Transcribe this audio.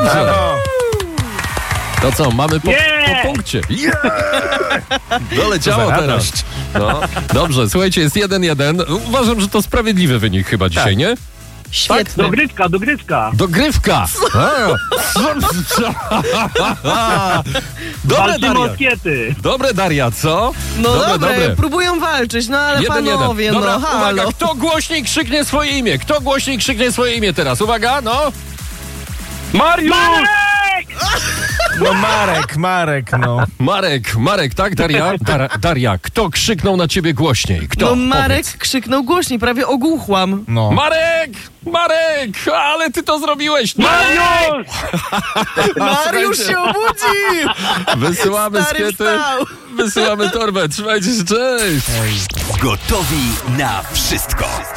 Dobrze. To co, mamy po punkcie. Doleciało teraz. No, dobrze, słuchajcie, jest 1-1. Uważam, że to sprawiedliwy wynik chyba dzisiaj, nie? Świetnie. Dogrywka. Dogrywka. Dobre, Daria. Dobre, Daria, co? No dobre, próbują walczyć, no ale 1-1. panowie, Dobra, no halo. uwaga, kto głośniej krzyknie swoje imię? Kto głośniej krzyknie swoje imię teraz? Uwaga, no. Mariusz! No Marek, no. Marek, tak, Daria? Daria, kto krzyknął na ciebie głośniej? Kto? No Marek Powiedz. krzyknął głośniej, prawie ogłuchłam. No. Marek, ale ty to zrobiłeś. Mariusz! Mariusz się obudził! Wysyłamy Stary skiety, wstał. wysyłamy torbę. Trzymajcie się, cześć. Gotowi na wszystko.